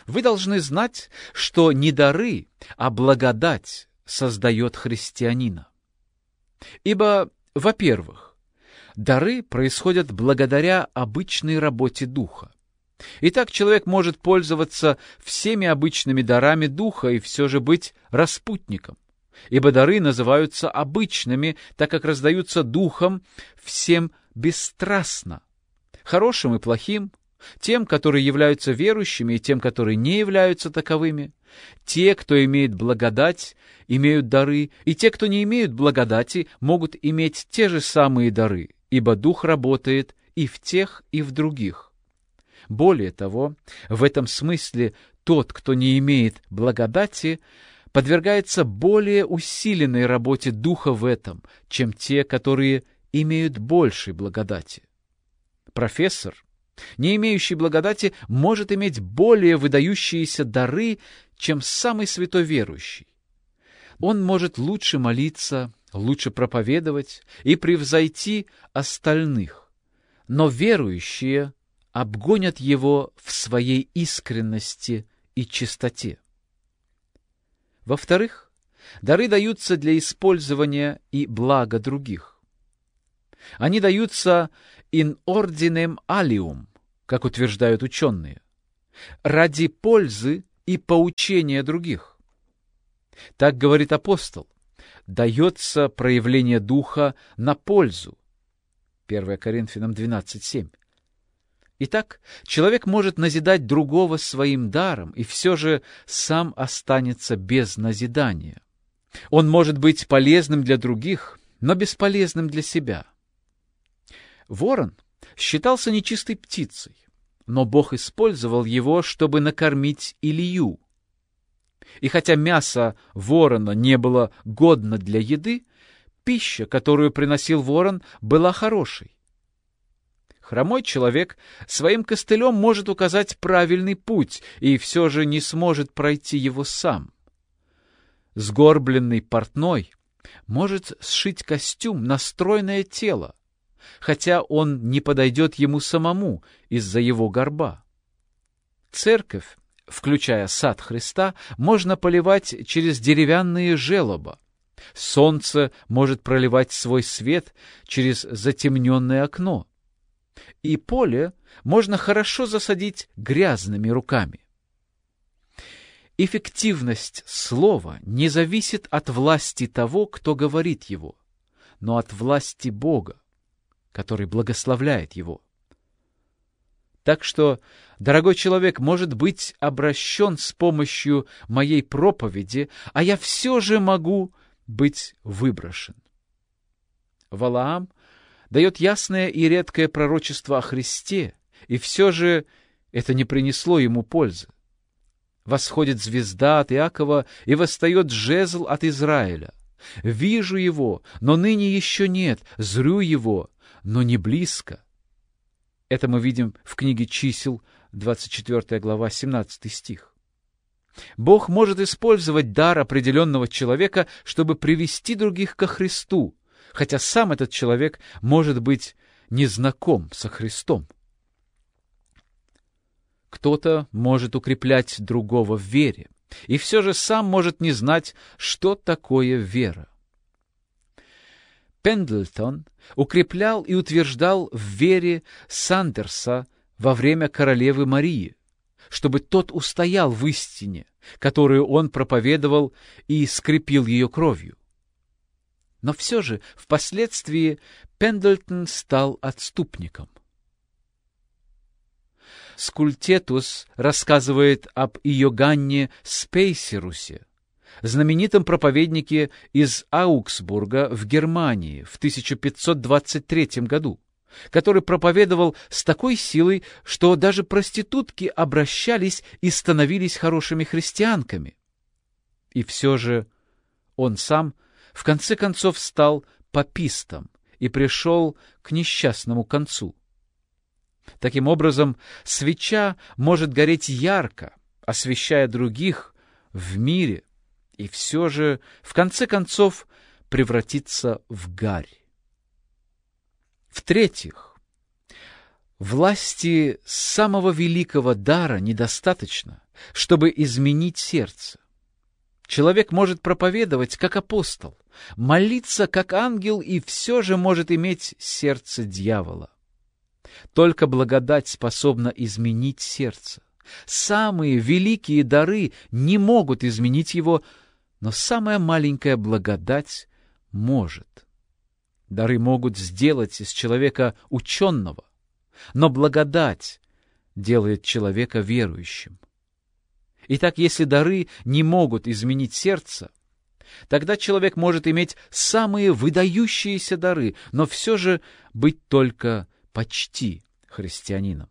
Вы должны знать, что не дары, а благодать создает христианина. Ибо, во-первых, дары происходят благодаря обычной работе Духа. Итак, человек может пользоваться всеми обычными дарами Духа и все же быть распутником, ибо дары называются обычными, так как раздаются Духом всем бесстрастно, хорошим и плохим, тем, которые являются верующими, и тем, которые не являются таковыми. Те, кто имеет благодать, имеют дары, и те, кто не имеют благодати, могут иметь те же самые дары, ибо Дух работает и в тех, и в других. Более того, в этом смысле тот, кто не имеет благодати, подвергается более усиленной работе Духа в этом, чем те, которые имеют большей благодати. Профессор, не имеющий благодати, может иметь более выдающиеся дары, чем самый святой верующий. Он может лучше молиться, лучше проповедовать и превзойти остальных, но верующие обгонят его в своей искренности и чистоте. Во-вторых, дары даются для использования и блага других. Они даются in ordinem alium, как утверждают ученые, ради пользы и поучения других. Так говорит апостол, дается проявление Духа на пользу. 1 Коринфянам 12:7. Итак, человек может назидать другого своим даром, и все же сам останется без назидания. Он может быть полезным для других, но бесполезным для себя. Ворон считался нечистой птицей, но Бог использовал его, чтобы накормить Илью. И хотя мясо ворона не было годно для еды, пища, которую приносил ворон, была хорошей. Хромой человек своим костылем может указать правильный путь и все же не сможет пройти его сам. Сгорбленный портной может сшить костюм на стройное тело, хотя он не подойдет ему самому из-за его горба. Церковь, включая сад Христа, можно поливать через деревянные желоба. Солнце может проливать свой свет через затемненное окно. И поле можно хорошо засадить грязными руками. Эффективность слова не зависит от власти того, кто говорит его, но от власти Бога, который благословляет его. Так что, дорогой человек, может быть обращен с помощью моей проповеди, а я все же могу быть выброшен. Валаам дает ясное и редкое пророчество о Христе, и все же это не принесло ему пользы. Восходит звезда от Иакова, и восстает жезл от Израиля. Вижу его, но ныне еще нет, зрю его, но не близко. Это мы видим в книге Чисел, 24 глава, 17 стих. Бог может использовать дар определенного человека, чтобы привести других ко Христу, хотя сам этот человек может быть не знаком со Христом. Кто-то может укреплять другого в вере, и все же сам может не знать, что такое вера. Пендлтон укреплял и утверждал в вере Сандерса во время королевы Марии, чтобы тот устоял в истине, которую он проповедовал и скрепил ее кровью. Но все же впоследствии Пендлтон стал отступником. Скультетус рассказывает об Иоганне Спейсерусе, знаменитом проповеднике из Аугсбурга в Германии в 1523 году, который проповедовал с такой силой, что даже проститутки обращались и становились хорошими христианками. И все же он сам в конце концов стал папистом и пришел к несчастному концу. Таким образом, свеча может гореть ярко, освещая других в мире, и все же, в конце концов, превратиться в гарь. В-третьих, Власти самого великого дара недостаточно, чтобы изменить сердце. Человек может проповедовать, как апостол, молиться, как ангел, и все же может иметь сердце дьявола. Только благодать способна изменить сердце. Самые великие дары не могут изменить его, но самая маленькая благодать может. Дары могут сделать из человека ученого, но благодать делает человека верующим. Итак, если дары не могут изменить сердце, тогда человек может иметь самые выдающиеся дары, но все же быть только почти христианином.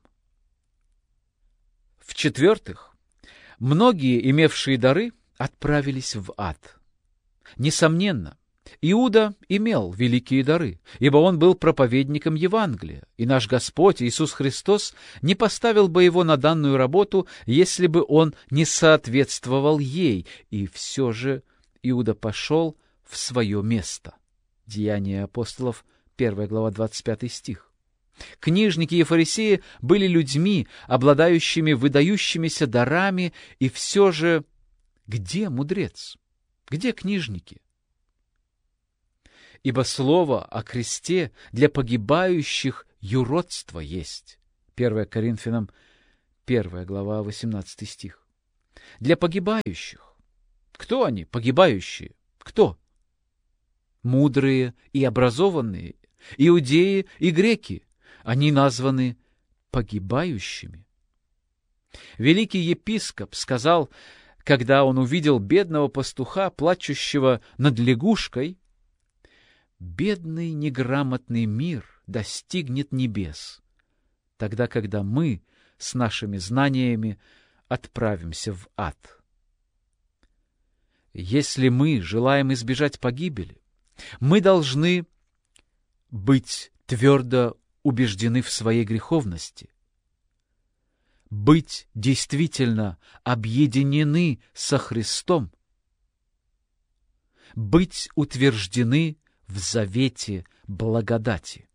В-четвертых, многие, имевшие дары, отправились в ад. Несомненно, Иуда имел великие дары, ибо он был проповедником Евангелия, и наш Господь Иисус Христос не поставил бы его на данную работу, если бы он не соответствовал ей, и все же Иуда пошел в свое место. Деяния апостолов, 1 глава, 25 стих. Книжники и фарисеи были людьми, обладающими выдающимися дарами, и все же где мудрец? Где книжники? Ибо слово о кресте для погибающих юродство есть. 1 Коринфянам, 1 глава, 18 стих. Для погибающих. Кто они, погибающие? Кто? Мудрые и образованные, иудеи и греки. Они названы погибающими. Великий епископ сказал, когда он увидел бедного пастуха, плачущего над лягушкой: «Бедный неграмотный мир достигнет небес, тогда, когда мы с нашими знаниями отправимся в ад». Если мы желаем избежать погибели, мы должны быть твердо убеждены в своей греховности, быть действительно объединены со Христом, быть утверждены в завете благодати.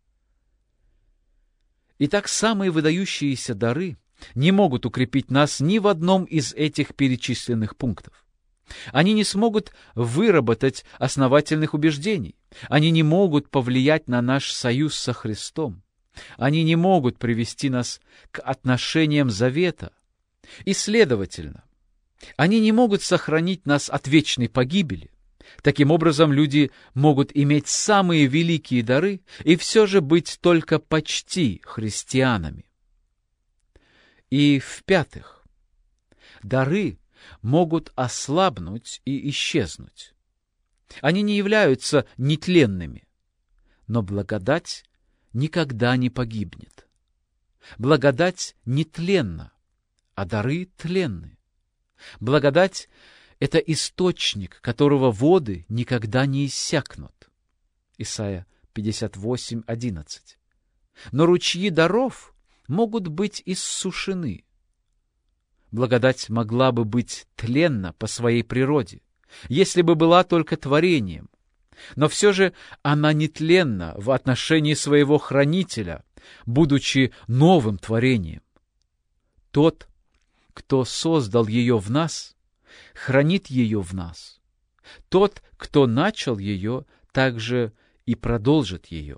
Итак, самые выдающиеся дары не могут укрепить нас ни в одном из этих перечисленных пунктов. Они не смогут выработать основательных убеждений. Они не могут повлиять на наш союз со Христом. Они не могут привести нас к отношениям завета. И, следовательно, они не могут сохранить нас от вечной погибели. Таким образом, люди могут иметь самые великие дары и все же быть только почти христианами. И, в-пятых, дары могут ослабнуть и исчезнуть. Они не являются нетленными, но благодать никогда не погибнет. Благодать нетленна, а дары тленны. Благодать — это источник, которого воды никогда не иссякнут. Исайя 58:11. Но ручьи даров могут быть иссушены. Благодать могла бы быть тленна по своей природе, если бы была только творением. Но все же она нетленна в отношении своего хранителя, будучи новым творением. Тот, кто создал ее в нас, хранит ее в нас. Тот, кто начал ее, также и продолжит ее.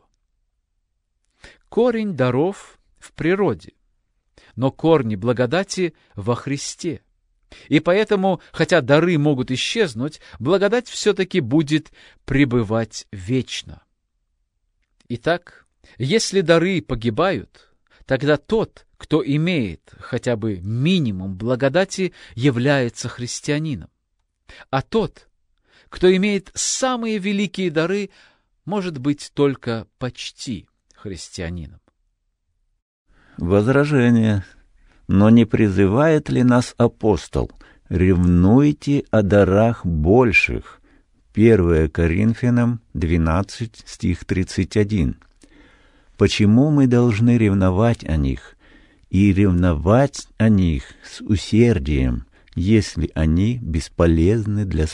Корень даров в природе, но корни благодати во Христе. И поэтому, хотя дары могут исчезнуть, благодать все-таки будет пребывать вечно. Итак, если дары погибают, тогда тот, кто имеет хотя бы минимум благодати, является христианином. А тот, кто имеет самые великие дары, может быть только почти христианином. Возражение. Но не призывает ли нас апостол: ревнуйте о дарах больших? 1 Коринфянам 12, стих 31. Почему мы должны ревновать о них? И ревновать о них с усердием, если они бесполезны для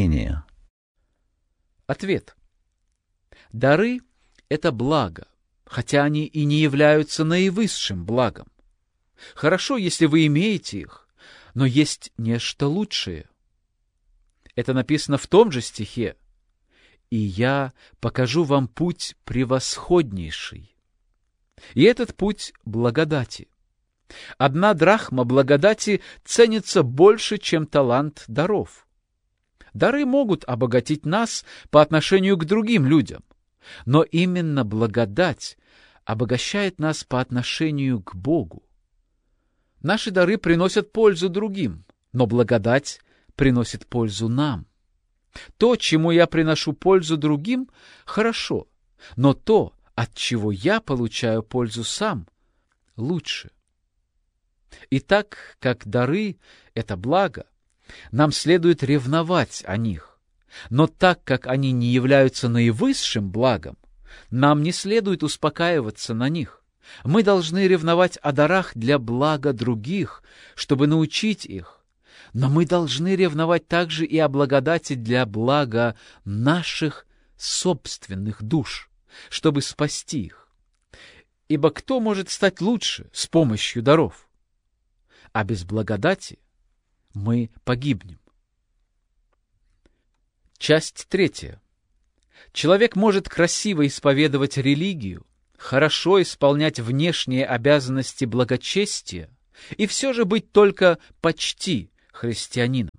спасения? Ответ. Дары — это благо, хотя они и не являются наивысшим благом. Хорошо, если вы имеете их, но есть нечто лучшее. Это написано в том же стихе. «И я покажу вам путь превосходнейший». И этот путь благодати. 1 драхма благодати ценится больше, чем талант даров. Дары могут обогатить нас по отношению к другим людям, но именно благодать обогащает нас по отношению к Богу. Наши дары приносят пользу другим, но благодать приносит пользу нам. То, чему я приношу пользу другим, хорошо, но то, от чего я получаю пользу сам, лучше. И так как дары — это благо, нам следует ревновать о них. Но так как они не являются наивысшим благом, нам не следует успокаиваться на них. Мы должны ревновать о дарах для блага других, чтобы научить их. Но мы должны ревновать также и о благодати для блага наших собственных душ, чтобы спасти их. Ибо кто может стать лучше с помощью даров? А без благодати мы погибнем. Часть 3. Человек может красиво исповедовать религию, хорошо исполнять внешние обязанности благочестия и все же быть только почти христианином.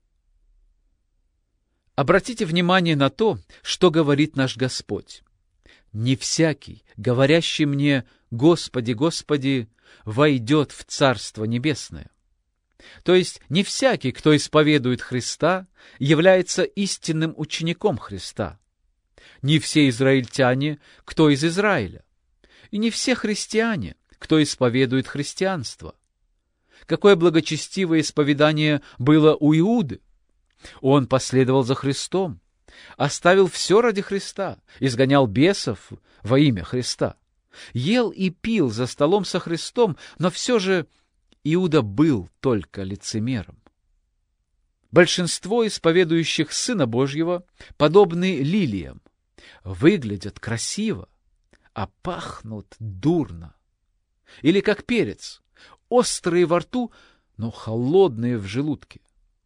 Обратите внимание на то, что говорит наш Господь. «Не всякий, говорящий мне, Господи, Господи, войдет в Царство Небесное». То есть не всякий, кто исповедует Христа, является истинным учеником Христа. Не все израильтяне, кто из Израиля. И не все христиане, кто исповедует христианство. Какое благочестивое исповедание было у Иуды! Он последовал за Христом, оставил все ради Христа, изгонял бесов во имя Христа. Ел и пил за столом со Христом, но все же Иуда был только лицемером. Большинство исповедующих Сына Божьего подобны лилиям, выглядят красиво, а пахнут дурно. Или как перец, острые во рту, но холодные в желудке.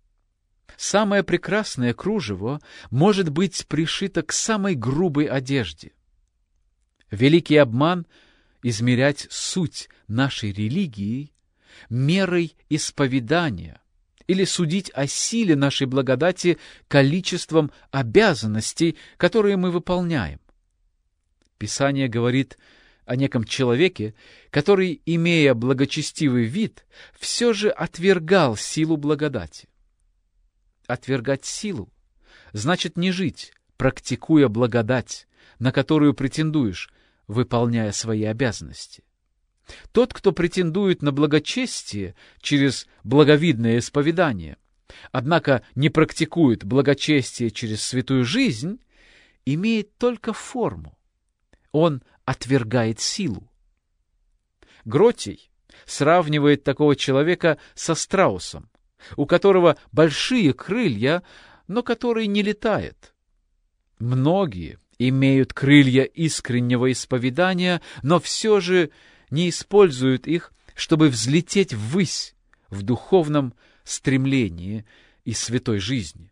Самое прекрасное кружево может быть пришито к самой грубой одежде. Великий обман — измерять суть нашей религии мерой исповедания или судить о силе нашей благодати количеством обязанностей, которые мы выполняем. Писание говорит о неком человеке, который, имея благочестивый вид, все же отвергал силу благодати. Отвергать силу значит не жить, практикуя благодать, на которую претендуешь, выполняя свои обязанности. Тот, кто претендует на благочестие через благовидное исповедание, однако не практикует благочестие через святую жизнь, имеет только форму. Он отвергает силу. Гротий сравнивает такого человека со страусом, у которого большие крылья, но который не летает. Многие имеют крылья искреннего исповедания, но все же не используют их, чтобы взлететь ввысь в духовном стремлении и святой жизни.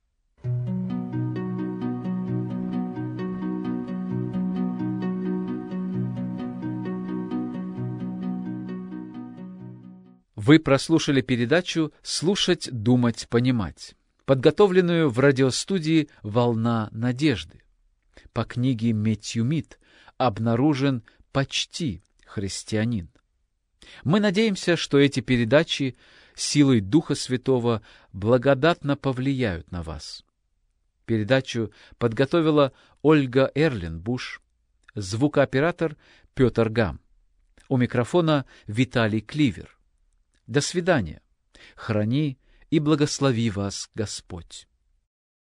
Вы прослушали передачу «Слушать, думать, понимать», подготовленную в радиостудии «Волна надежды». По книге Мэтью Мид «Обнаружен почти христианин». Мы надеемся, что эти передачи силой Духа Святого благодатно повлияют на вас. Передачу подготовила Ольга Эрленбуш, звукооператор Петр Гам. У микрофона Виталий Кливер. До свидания. Храни и благослови вас Господь.